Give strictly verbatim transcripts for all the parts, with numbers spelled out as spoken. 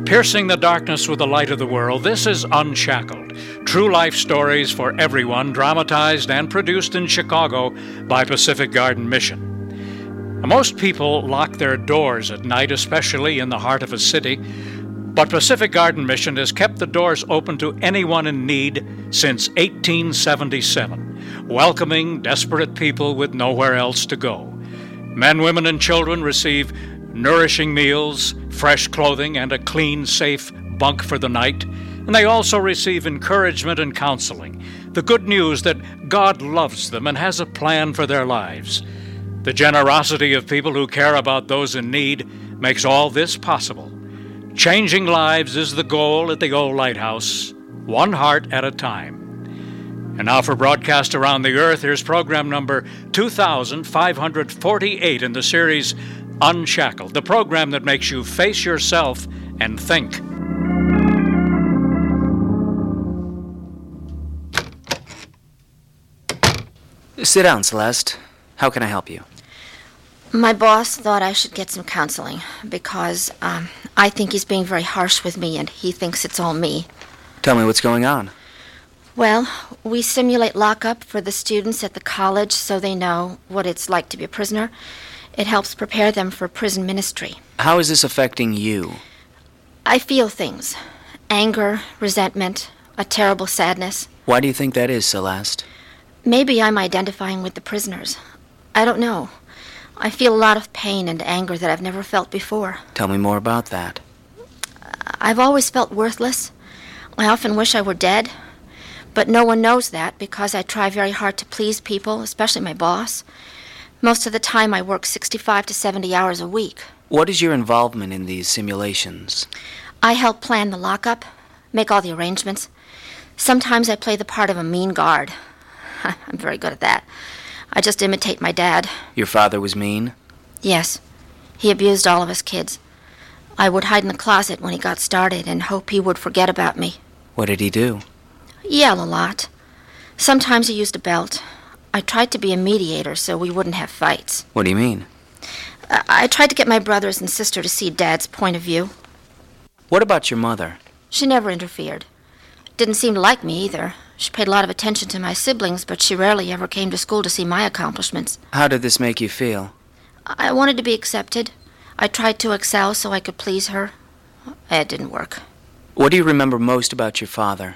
Piercing the darkness with the light of the world, this is Unshackled. True life stories for everyone, dramatized and produced in Chicago by Pacific Garden Mission. Most people lock their doors at night, especially in the heart of a city, but Pacific Garden Mission has kept the doors open to anyone in need since eighteen seventy-seven, welcoming desperate people with nowhere else to go. Men, women, and children receive nourishing meals, fresh clothing, and a clean, safe bunk for the night. And they also receive encouragement and counseling, the good news that God loves them and has a plan for their lives. The generosity of people who care about those in need makes all this possible. Changing lives is the goal at the old lighthouse, one heart at a time. And now for broadcast around the earth, here's program number two thousand five hundred forty-eight in the series Unshackled, the program that makes you face yourself and think. Sit down, Celeste. How can I help you? My boss thought I should get some counseling because um, I think he's being very harsh with me and he thinks it's all me. Tell me what's going on. Well, we simulate lockup for the students at the college so they know what it's like to be a prisoner. It helps prepare them for prison ministry. How is this affecting you? I feel things. Anger, resentment, a terrible sadness. Why do you think that is, Celeste? Maybe I'm identifying with the prisoners. I don't know. I feel a lot of pain and anger that I've never felt before. Tell me more about that. I've always felt worthless. I often wish I were dead. But no one knows that because I try very hard to please people, especially my boss. Most of the time I work sixty-five to seventy hours a week. What is your involvement in these simulations? I help plan the lockup, make all the arrangements. Sometimes I play the part of a mean guard. I'm very good at that. I just imitate my dad. Your father was mean? Yes. He abused all of us kids. I would hide in the closet when he got started and hope he would forget about me. What did he do? Yell a lot. Sometimes he used a belt. I tried to be a mediator so we wouldn't have fights. What do you mean? I, I tried to get my brothers and sister to see Dad's point of view. What about your mother? She never interfered. Didn't seem to like me either. She paid a lot of attention to my siblings, but she rarely ever came to school to see my accomplishments. How did this make you feel? I wanted to be accepted. I tried to excel so I could please her. It didn't work. What do you remember most about your father?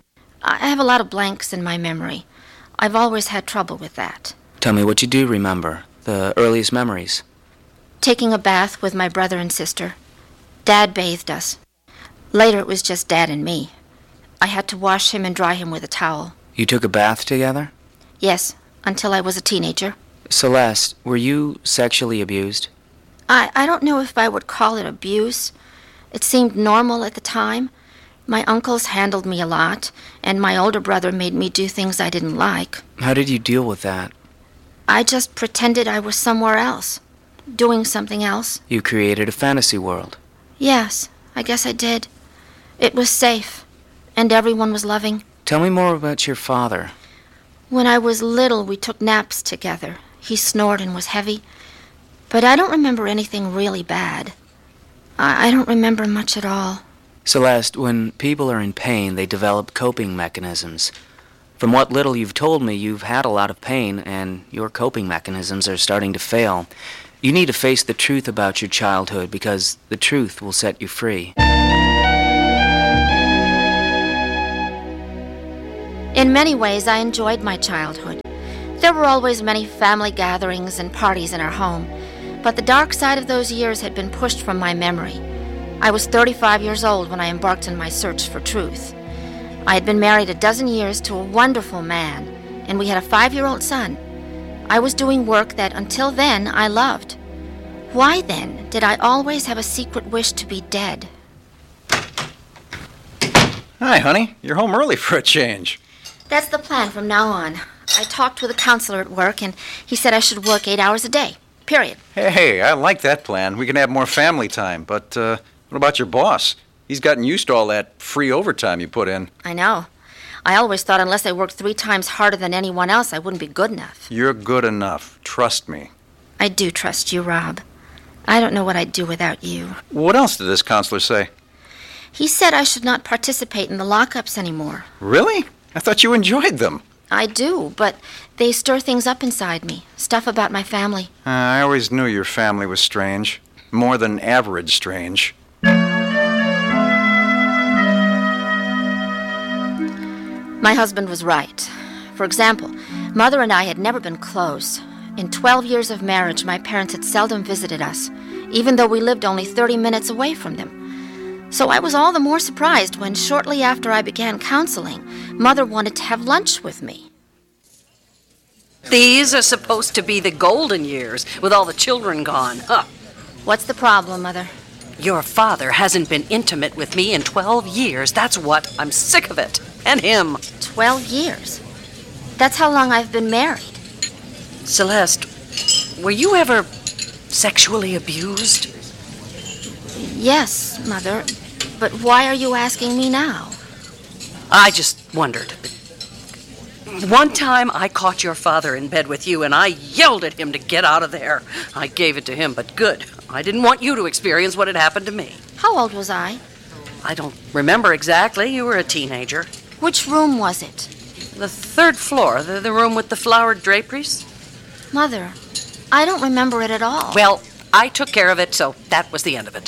I have a lot of blanks in my memory. I've always had trouble with that. Tell me what you do remember, the earliest memories. Taking a bath with my brother and sister. Dad bathed us. Later it was just Dad and me. I had to wash him and dry him with a towel. You took a bath together? Yes, until I was a teenager. Celeste, were you sexually abused? I, I don't know if I would call it abuse. It seemed normal at the time. My uncles handled me a lot, and my older brother made me do things I didn't like. How did you deal with that? I just pretended I was somewhere else, doing something else. You created a fantasy world. Yes, I guess I did. It was safe, and everyone was loving. Tell me more about your father. When I was little, we took naps together. He snored and was heavy, but I don't remember anything really bad. I, I don't remember much at all. Celeste, when people are in pain, they develop coping mechanisms. From what little you've told me, you've had a lot of pain, and your coping mechanisms are starting to fail. You need to face the truth about your childhood, because the truth will set you free. In many ways, I enjoyed my childhood. There were always many family gatherings and parties in our home, but the dark side of those years had been pushed from my memory. I was thirty-five years old when I embarked on my search for truth. I had been married a dozen years to a wonderful man, and we had a five-year-old son. I was doing work that, until then, I loved. Why, then, did I always have a secret wish to be dead? Hi, honey. You're home early for a change. That's the plan from now on. I talked with a counselor at work, and he said I should work eight hours a day, period. Hey, I like that plan. We can have more family time, but, uh... what about your boss? He's gotten used to all that free overtime you put in. I know. I always thought unless I worked three times harder than anyone else, I wouldn't be good enough. You're good enough. Trust me. I do trust you, Rob. I don't know what I'd do without you. What else did this counselor say? He said I should not participate in the lockups anymore. Really? I thought you enjoyed them. I do, but they stir things up inside me. Stuff about my family. Uh, I always knew your family was strange. More than average strange. My husband was right. For example, Mother and I had never been close. In twelve years of marriage, my parents had seldom visited us, even though we lived only thirty minutes away from them. So I was all the more surprised when, shortly after I began counseling, Mother wanted to have lunch with me. These are supposed to be the golden years, with all the children gone. Huh. What's the problem, Mother? Your father hasn't been intimate with me in twelve years. That's what. I'm sick of it. And him. Twelve years? That's how long I've been married. Celeste, were you ever sexually abused? Yes, Mother. But why are you asking me now? I just wondered. One time I caught your father in bed with you, and I yelled at him to get out of there. I gave it to him, but good. I didn't want you to experience what had happened to me. How old was I? I don't remember exactly. You were a teenager. Which room was it? The third floor, the, the room with the flowered draperies. Mother, I don't remember it at all. Well, I took care of it, so that was the end of it.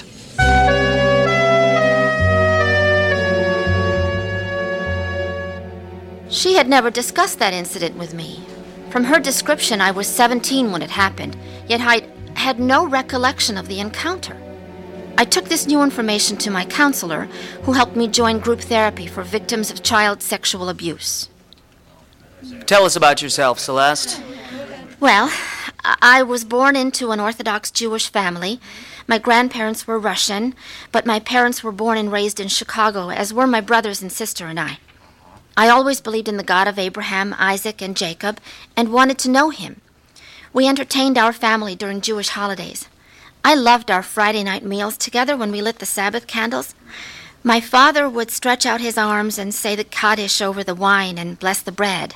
She had never discussed that incident with me. From her description, I was seventeen when it happened, yet I had no recollection of the encounter. I took this new information to my counselor, who helped me join group therapy for victims of child sexual abuse. Tell us about yourself, Celeste. Well, I was born into an Orthodox Jewish family. My grandparents were Russian, but my parents were born and raised in Chicago, as were my brothers and sister and I. I always believed in the God of Abraham, Isaac, and Jacob, and wanted to know him. We entertained our family during Jewish holidays. I loved our Friday night meals together when we lit the Sabbath candles. My father would stretch out his arms and say the Kaddish over the wine and bless the bread.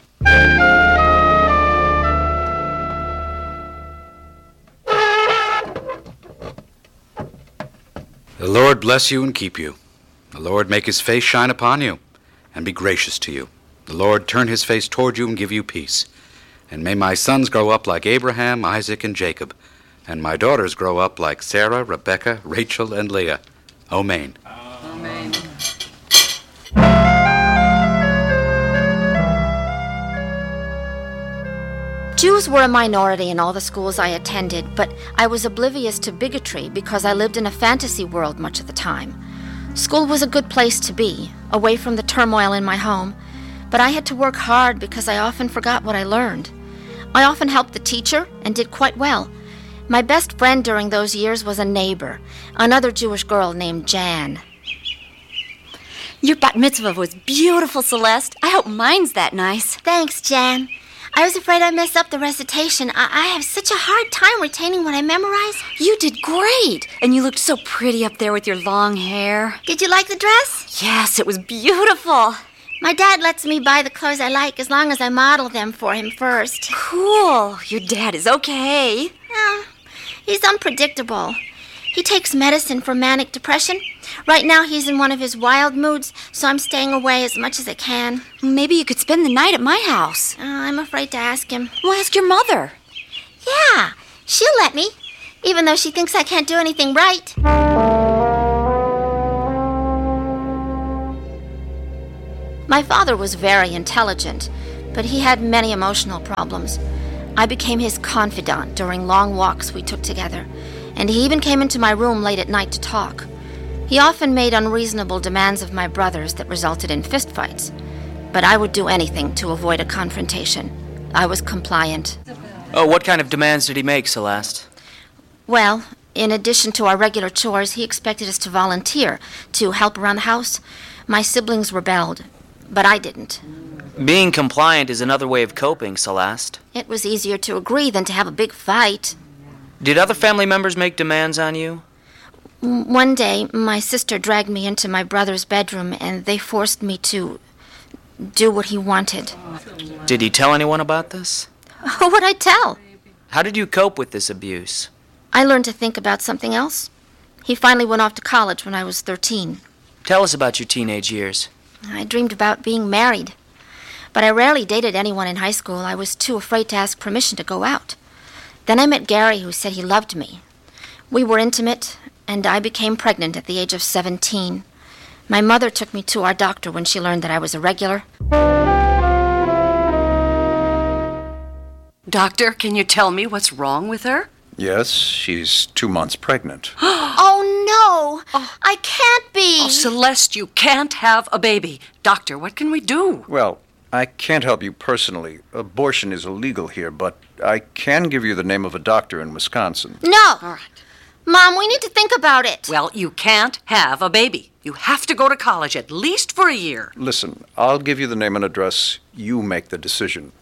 The Lord bless you and keep you. The Lord make his face shine upon you and be gracious to you. The Lord turn his face toward you and give you peace. And may my sons grow up like Abraham, Isaac, and Jacob, and my daughters grow up like Sarah, Rebecca, Rachel, and Leah. Amen. Amen. Jews were a minority in all the schools I attended, but I was oblivious to bigotry because I lived in a fantasy world much of the time. School was a good place to be, away from the turmoil in my home, but I had to work hard because I often forgot what I learned. I often helped the teacher and did quite well. My best friend during those years was a neighbor, another Jewish girl named Jan. Your bat mitzvah was beautiful, Celeste. I hope mine's that nice. Thanks, Jan. I was afraid I'd mess up the recitation. I, I have such a hard time retaining what I memorize. You did great. And you looked so pretty up there with your long hair. Did you like the dress? Yes, it was beautiful. My dad lets me buy the clothes I like as long as I model them for him first. Cool. Your dad is okay. Oh, he's unpredictable. He takes medicine for manic depression. Right now he's in one of his wild moods, so I'm staying away as much as I can. Maybe you could spend the night at my house. Uh, I'm afraid to ask him. Well, ask your mother. Yeah, she'll let me, even though she thinks I can't do anything right. My father was very intelligent, but he had many emotional problems. I became his confidant during long walks we took together, and he even came into my room late at night to talk. He often made unreasonable demands of my brothers that resulted in fistfights, but I would do anything to avoid a confrontation. I was compliant. Oh, what kind of demands did he make, Celeste? Well, in addition to our regular chores, he expected us to volunteer, to help around the house. My siblings rebelled, but I didn't. Being compliant is another way of coping, Celeste. It was easier to agree than to have a big fight. Did other family members make demands on you? One day, my sister dragged me into my brother's bedroom, and they forced me to do what he wanted. Did he tell anyone about this? Who would I tell? How did you cope with this abuse? I learned to think about something else. He finally went off to college when I was thirteen. Tell us about your teenage years. I dreamed about being married. But I rarely dated anyone in high school. I was too afraid to ask permission to go out. Then I met Gary, who said he loved me. We were intimate, and I became pregnant at the age of seventeen. My mother took me to our doctor when she learned that I was irregular. Doctor, can you tell me what's wrong with her? Yes, she's two months pregnant. Oh, no! Oh. I can't be! Oh, Celeste, you can't have a baby. Doctor, what can we do? Well, I can't help you personally. Abortion is illegal here, but I can give you the name of a doctor in Wisconsin. No! All right. Mom, we need to think about it. Well, you can't have a baby. You have to go to college at least for a year. Listen, I'll give you the name and address. You make the decision.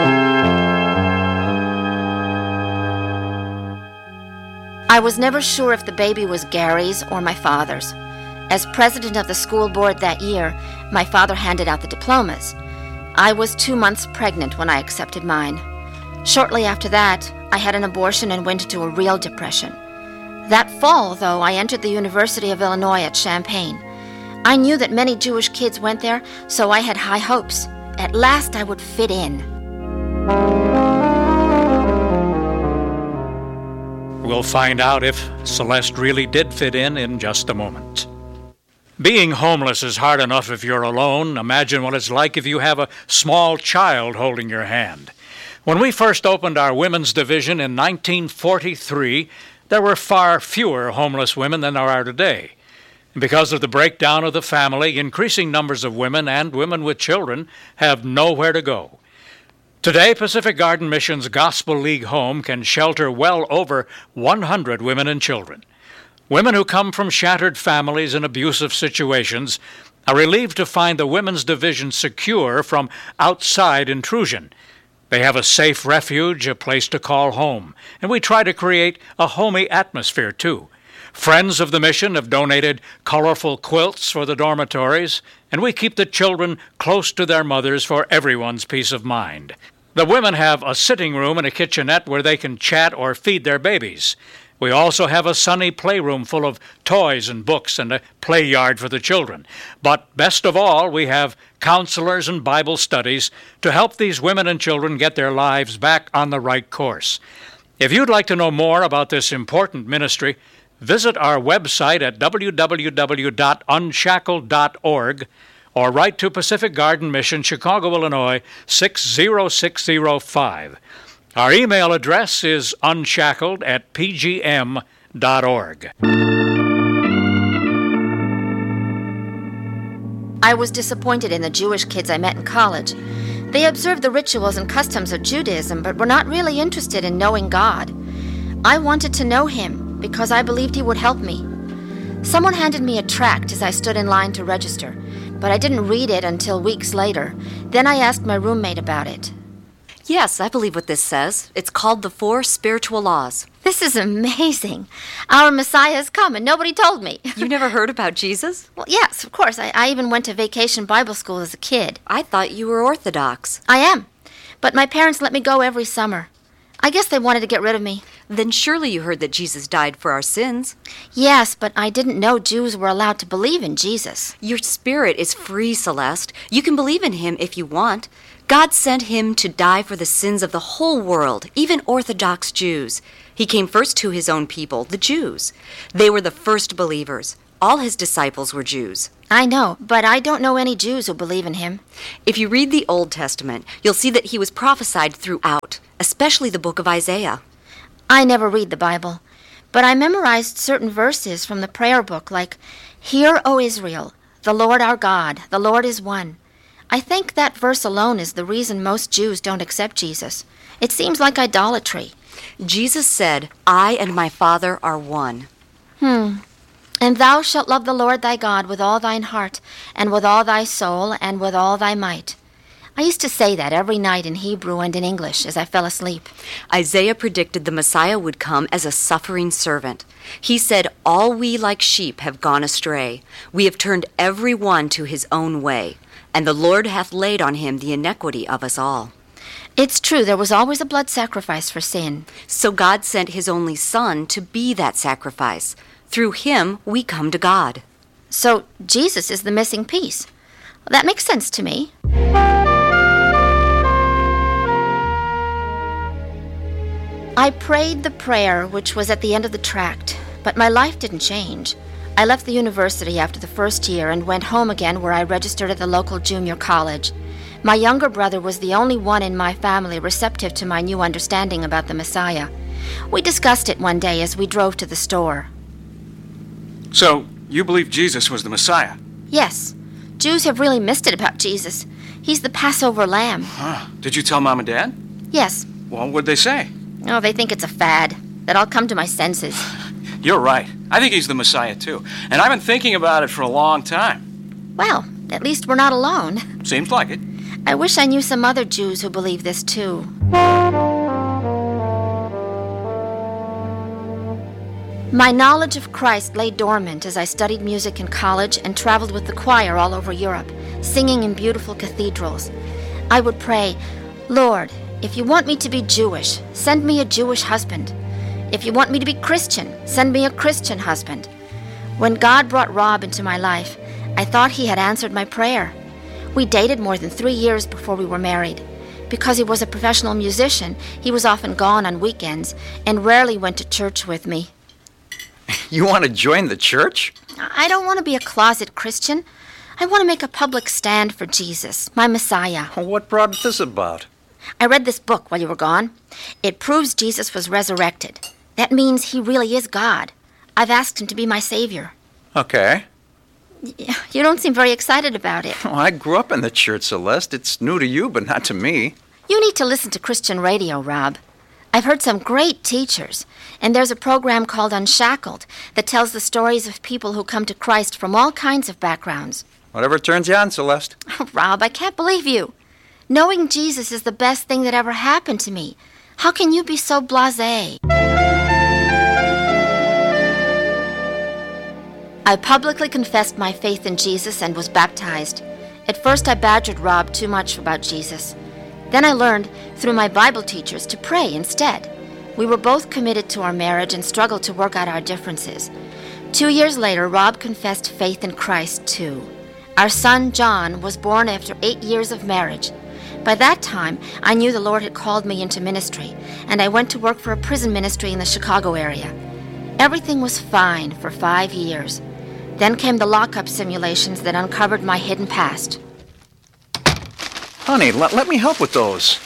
I was never sure if the baby was Gary's or my father's. As president of the school board that year, my father handed out the diplomas. I was two months pregnant when I accepted mine. Shortly after that, I had an abortion and went into a real depression. That fall, though, I entered the University of Illinois at Champaign. I knew that many Jewish kids went there, so I had high hopes. At last, I would fit in. We'll find out if Celeste really did fit in in just a moment. Being homeless is hard enough if you're alone. Imagine what it's like if you have a small child holding your hand. When we first opened our women's division in nineteen forty-three, there were far fewer homeless women than there are today. Because of the breakdown of the family, increasing numbers of women and women with children have nowhere to go. Today, Pacific Garden Mission's Gospel League Home can shelter well over one hundred women and children. Women who come from shattered families and abusive situations are relieved to find the women's division secure from outside intrusion. They have a safe refuge, a place to call home, and we try to create a homey atmosphere, too. Friends of the mission have donated colorful quilts for the dormitories, and we keep the children close to their mothers for everyone's peace of mind. The women have a sitting room and a kitchenette where they can chat or feed their babies. We also have a sunny playroom full of toys and books and a play yard for the children. But best of all, we have counselors and Bible studies to help these women and children get their lives back on the right course. If you'd like to know more about this important ministry, visit our website at w w w dot unshackled dot org or write to Pacific Garden Mission, Chicago, Illinois, six zero six zero five. Our email address is unshackled at p g m dot org. I was disappointed in the Jewish kids I met in college. They observed the rituals and customs of Judaism, but were not really interested in knowing God. I wanted to know Him because I believed He would help me. Someone handed me a tract as I stood in line to register, but I didn't read it until weeks later. Then I asked my roommate about it. Yes, I believe what this says. It's called the Four Spiritual Laws. This is amazing. Our Messiah has come, and nobody told me. You never heard about Jesus? Well, yes, of course. I, I even went to vacation Bible school as a kid. I thought you were Orthodox. I am, but my parents let me go every summer. I guess they wanted to get rid of me. Then surely you heard that Jesus died for our sins. Yes, but I didn't know Jews were allowed to believe in Jesus. Your spirit is free, Celeste. You can believe in Him if you want. God sent Him to die for the sins of the whole world, even Orthodox Jews. He came first to His own people, the Jews. They were the first believers. All His disciples were Jews. I know, but I don't know any Jews who believe in Him. If you read the Old Testament, you'll see that He was prophesied throughout, especially the book of Isaiah. I never read the Bible, but I memorized certain verses from the prayer book, like, "Hear, O Israel, the Lord our God, the Lord is one." I think that verse alone is the reason most Jews don't accept Jesus. It seems like idolatry. Jesus said, "I and my Father are one." Hmm. "And thou shalt love the Lord thy God with all thine heart, and with all thy soul, and with all thy might." I used to say that every night in Hebrew and in English as I fell asleep. Isaiah predicted the Messiah would come as a suffering servant. He said, "All we like sheep have gone astray. We have turned every one to his own way. And the Lord hath laid on him the iniquity of us all." It's true, there was always a blood sacrifice for sin. So God sent His only Son to be that sacrifice. Through Him, we come to God. So Jesus is the missing piece. Well, that makes sense to me. I prayed the prayer which was at the end of the tract, but my life didn't change. I left the university after the first year and went home again, where I registered at the local junior college. My younger brother was the only one in my family receptive to my new understanding about the Messiah. We discussed it one day as we drove to the store. So, you believe Jesus was the Messiah? Yes. Jews have really missed it about Jesus. He's the Passover lamb. Huh. Did you tell Mom and Dad? Yes. Well, what'd they say? Oh, they think it's a fad, that I'll come to my senses. You're right. I think he's the Messiah, too. And I've been thinking about it for a long time. Well, at least we're not alone. Seems like it. I wish I knew some other Jews who believe this, too. My knowledge of Christ lay dormant as I studied music in college and traveled with the choir all over Europe, singing in beautiful cathedrals. I would pray, Lord, if you want me to be Jewish, send me a Jewish husband. If you want me to be Christian, send me a Christian husband. When God brought Rob into my life, I thought he had answered my prayer. We dated more than three years before we were married. Because he was a professional musician, he was often gone on weekends and rarely went to church with me. You want to join the church? I don't want to be a closet Christian. I want to make a public stand for Jesus, my Messiah. What brought this about? I read this book while you were gone. It proves Jesus was resurrected. That means he really is God. I've asked him to be my savior. Okay. You don't seem very excited about it. Oh, I grew up in the church, Celeste. It's new to you, but not to me. You need to listen to Christian radio, Rob. I've heard some great teachers, and there's a program called Unshackled that tells the stories of people who come to Christ from all kinds of backgrounds. Whatever turns you on, Celeste. Oh, Rob, I can't believe you. Knowing Jesus is the best thing that ever happened to me. How can you be so blasé? I publicly confessed my faith in Jesus and was baptized. At first, I badgered Rob too much about Jesus. Then I learned, through my Bible teachers, to pray instead. We were both committed to our marriage and struggled to work out our differences. Two years later, Rob confessed faith in Christ, too. Our son, John, was born after eight years of marriage. By that time, I knew the Lord had called me into ministry, and I went to work for a prison ministry in the Chicago area. Everything was fine for five years. Then came the lockup simulations that uncovered my hidden past. Honey, let, let me help with those.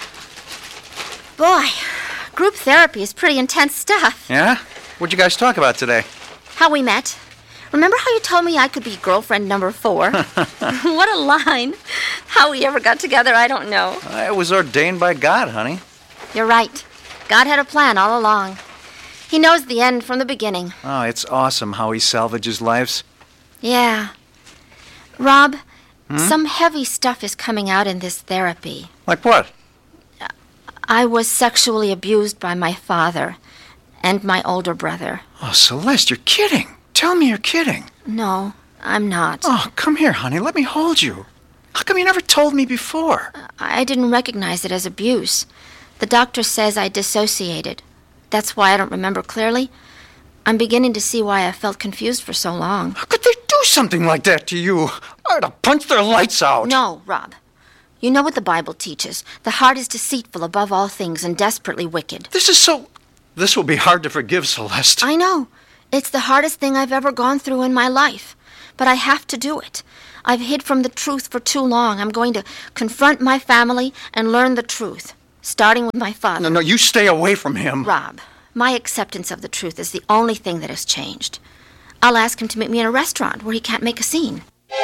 Boy, group therapy is pretty intense stuff. Yeah? What'd you guys talk about today? How we met. Remember how you told me I could be girlfriend number four? What a line. How we ever got together, I don't know. It was ordained by God, honey. You're right. God had a plan all along. He knows the end from the beginning. Oh, it's awesome how he salvages lives. Yeah. Rob, hmm? some heavy stuff is coming out in this therapy. Like what? I was sexually abused by my father and my older brother. Oh, Celeste, you're kidding. Tell me you're kidding. No, I'm not. Oh, come here, honey. Let me hold you. How come you never told me before? I didn't recognize it as abuse. The doctor says I dissociated. That's why I don't remember clearly. I'm beginning to see why I felt confused for so long. How could they do something like that to you? I'd have punched their lights out. No, Rob. You know what the Bible teaches. The heart is deceitful above all things and desperately wicked. This is so... This will be hard to forgive, Celeste. I know. It's the hardest thing I've ever gone through in my life. But I have to do it. I've hid from the truth for too long. I'm going to confront my family and learn the truth. Starting with my father. No, no, you stay away from him. Rob, my acceptance of the truth is the only thing that has changed. I'll ask him to meet me in a restaurant where he can't make a scene.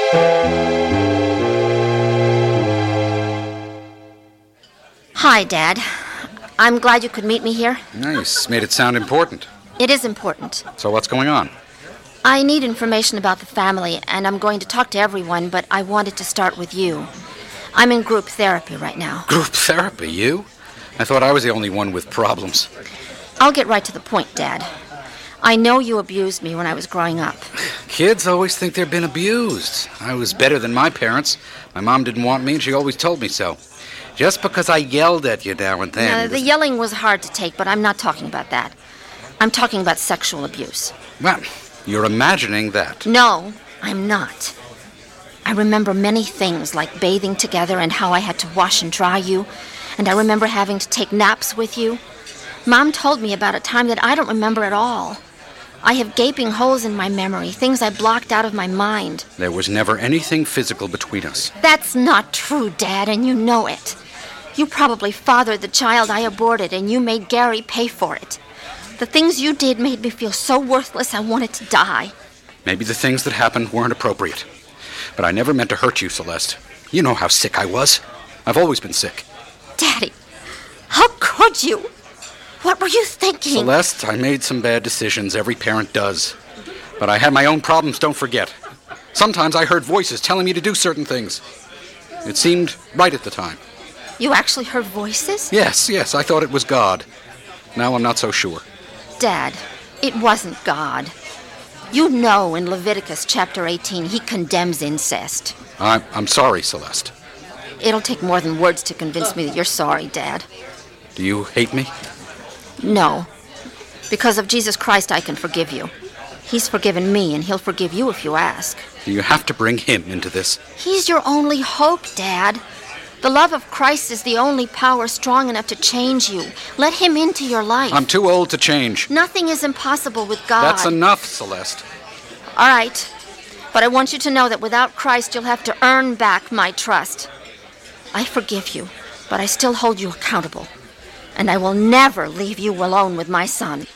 Hi, Dad. I'm glad you could meet me here. Nice. Made it sound important. It is important. So what's going on? I need information about the family, and I'm going to talk to everyone, but I wanted to start with you. I'm in group therapy right now. Group therapy? You? I thought I was the only one with problems. I'll get right to the point, Dad. I know you abused me when I was growing up. Kids always think they've been abused. I was better than my parents. My mom didn't want me, and she always told me so. Just because I yelled at you now and then... Uh, the yelling was hard to take, but I'm not talking about that. I'm talking about sexual abuse. Well, you're imagining that. No, I'm not. I remember many things, like bathing together and how I had to wash and dry you, and I remember having to take naps with you. Mom told me about a time that I don't remember at all. I have gaping holes in my memory, things I blocked out of my mind. There was never anything physical between us. That's not true, Dad, and you know it. You probably fathered the child I aborted, and you made Gary pay for it. The things you did made me feel so worthless I wanted to die. Maybe the things that happened weren't appropriate. But I never meant to hurt you, Celeste. You know how sick I was. I've always been sick. Daddy, how could you? What were you thinking? Celeste, I made some bad decisions. Every parent does. But I had my own problems, don't forget. Sometimes I heard voices telling me to do certain things. It seemed right at the time. You actually heard voices? Yes, yes, I thought it was God. Now I'm not so sure. Dad, it wasn't God. You know in Leviticus chapter eighteen, he condemns incest. I'm, I'm sorry, Celeste. It'll take more than words to convince me that you're sorry, Dad. Do you hate me? No. Because of Jesus Christ, I can forgive you. He's forgiven me, and he'll forgive you if you ask. Do you have to bring him into this? He's your only hope, Dad. The love of Christ is the only power strong enough to change you. Let him into your life. I'm too old to change. Nothing is impossible with God. That's enough, Celeste. All right. But I want you to know that without Christ, you'll have to earn back my trust. I forgive you, but I still hold you accountable. And I will never leave you alone with my son.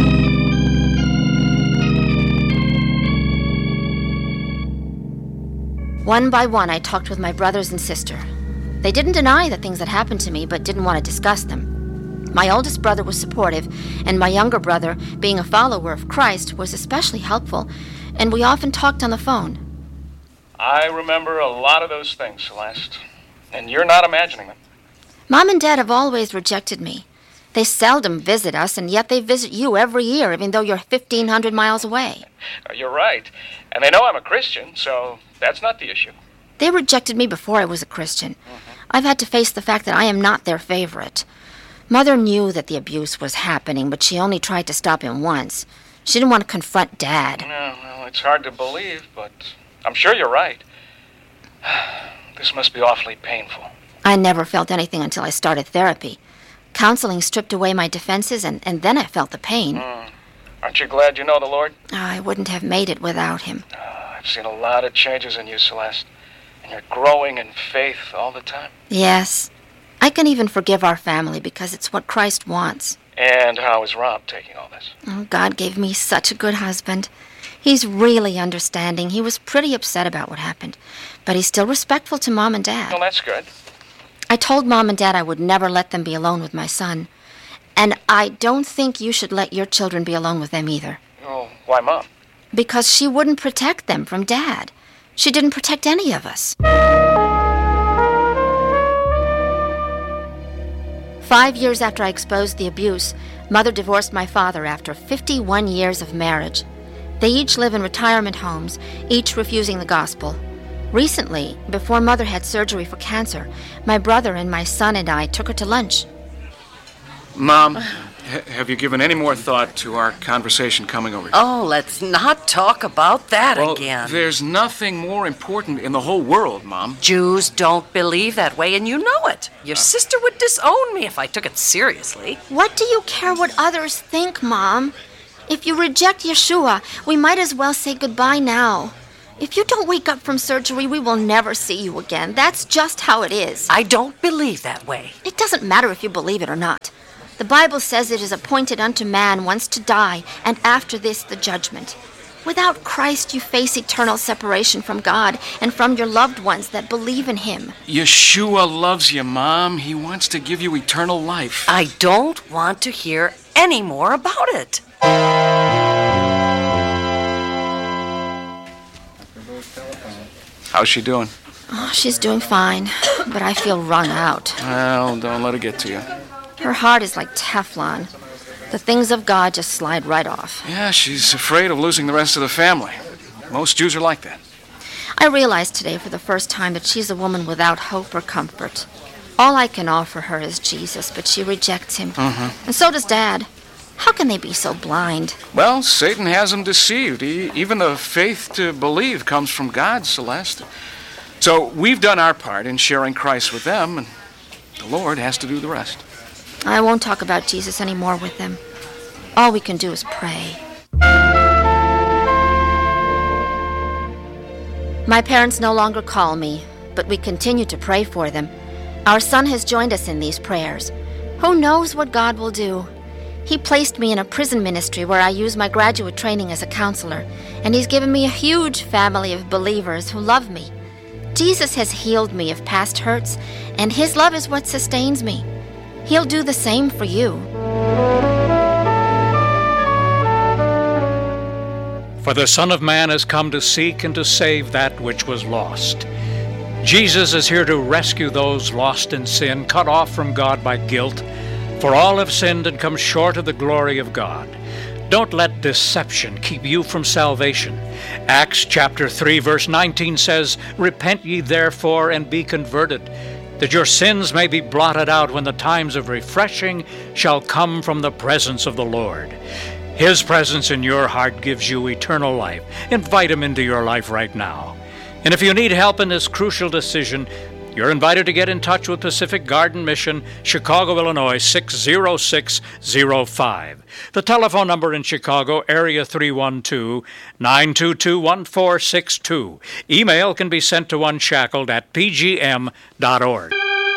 One by one, I talked with my brothers and sister. They didn't deny the things that happened to me, but didn't want to discuss them. My oldest brother was supportive, and my younger brother, being a follower of Christ, was especially helpful, and we often talked on the phone. I remember a lot of those things, Celeste, and you're not imagining them. Mom and Dad have always rejected me. They seldom visit us, and yet they visit you every year, even though you're fifteen hundred miles away. You're right, and they know I'm a Christian, so that's not the issue. They rejected me before I was a Christian. Mm-hmm. I've had to face the fact that I am not their favorite. Mother knew that the abuse was happening, but she only tried to stop him once. She didn't want to confront Dad. No, well, it's hard to believe, but I'm sure you're right. This must be awfully painful. I never felt anything until I started therapy. Counseling stripped away my defenses, and, and then I felt the pain. Mm. Aren't you glad you know the Lord? Oh, I wouldn't have made it without him. Oh, I've seen a lot of changes in you, Celeste. And you're growing in faith all the time. Yes. I can even forgive our family because it's what Christ wants. And how is Rob taking all this? Oh, God gave me such a good husband. He's really understanding. He was pretty upset about what happened, but he's still respectful to Mom and Dad. Well, that's good. I told Mom and Dad I would never let them be alone with my son. And I don't think you should let your children be alone with them either. Oh, why, Mom? Because she wouldn't protect them from Dad. She didn't protect any of us. Five years after I exposed the abuse, Mother divorced my father after fifty-one years of marriage. They each live in retirement homes, each refusing the gospel. Recently, before Mother had surgery for cancer, my brother and my son and I took her to lunch. Mom, ha- have you given any more thought to our conversation coming over here? Oh, let's not talk about that well, again. There's nothing more important in the whole world, Mom. Jews don't believe that way, and you know it. Your uh, sister would disown me if I took it seriously. What do you care what others think, Mom? If you reject Yeshua, we might as well say goodbye now. If you don't wake up from surgery, we will never see you again. That's just how it is. I don't believe that way. It doesn't matter if you believe it or not. The Bible says it is appointed unto man once to die, and after this the judgment. Without Christ, you face eternal separation from God and from your loved ones that believe in him. Yeshua loves you, Mom. He wants to give you eternal life. I don't want to hear any more about it. How's she doing? Oh, she's doing fine, but I feel wrung out. Well, don't let it get to you. Her heart is like Teflon. The things of God just slide right off. Yeah, she's afraid of losing the rest of the family. Most Jews are like that. I realized today for the first time that she's a woman without hope or comfort. All I can offer her is Jesus, but she rejects him. Mm-hmm. And so does Dad. How can they be so blind? Well, Satan has them deceived. He, even the faith to believe comes from God, Celeste. So we've done our part in sharing Christ with them, and the Lord has to do the rest. I won't talk about Jesus anymore with them. All we can do is pray. My parents no longer call me, but we continue to pray for them. Our son has joined us in these prayers. Who knows what God will do? He placed me in a prison ministry where I use my graduate training as a counselor, and he's given me a huge family of believers who love me. Jesus has healed me of past hurts, and his love is what sustains me. He'll do the same for you. For the Son of Man has come to seek and to save that which was lost. Jesus is here to rescue those lost in sin, cut off from God by guilt. For all have sinned and come short of the glory of God. Don't let deception keep you from salvation. Acts chapter three verse nineteen says, "Repent ye therefore and be converted, that your sins may be blotted out when the times of refreshing shall come from the presence of the Lord." His presence in your heart gives you eternal life. Invite him into your life right now. And if you need help in this crucial decision, you're invited to get in touch with Pacific Garden Mission, Chicago, Illinois, six zero six zero five. The telephone number in Chicago, area three one two, nine two two, one four six two. Email can be sent to unshackled at p g m dot org.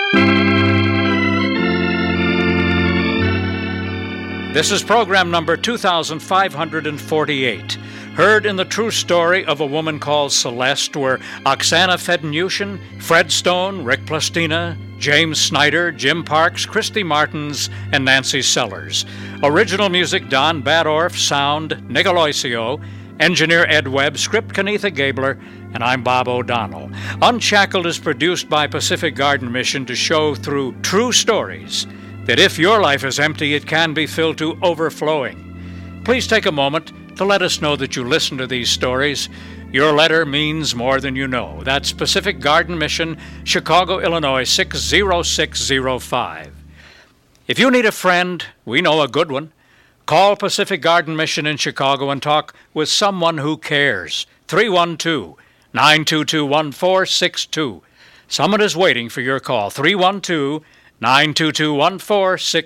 This is program number two thousand five hundred forty-eight. Heard in the true story of a woman called Celeste were Oksana Fedenyushin, Fred Stone, Rick Plastina, James Snyder, Jim Parks, Christy Martins, and Nancy Sellers. Original music Don Badorf, sound Nicoloisio, engineer Ed Webb, script Kenitha Gabler, and I'm Bob O'Donnell. Unshackled is produced by Pacific Garden Mission to show through true stories that if your life is empty, it can be filled to overflowing. Please take a moment to let us know that you listen to these stories. Your letter means more than you know. That's Pacific Garden Mission, Chicago, Illinois, six zero six zero five. If you need a friend, we know a good one. Call Pacific Garden Mission in Chicago and talk with someone who cares. three one two, nine two two, one four six two. Someone is waiting for your call. three one two, nine two two, one four six two.